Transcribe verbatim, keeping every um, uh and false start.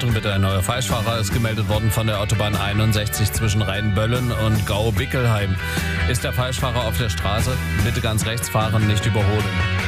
Achtung bitte, ein neuer Falschfahrer ist gemeldet worden von der Autobahn einundsechzig zwischen Rheinböllen und Gau-Bickelheim. Ist der Falschfahrer auf der Straße? Bitte ganz rechts fahren, nicht überholen.